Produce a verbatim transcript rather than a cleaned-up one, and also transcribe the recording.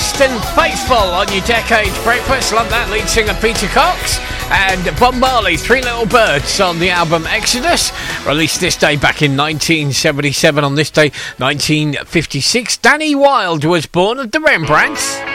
Trust and Faithful on your Decades Breakfast. Love that. Lead singer Peter Cox and Bob Marley, Three Little Birds on the album Exodus, released this day back in nineteen seventy-seven. On this day, nineteen fifty-six, Danny Wilde was born at the Rembrandts.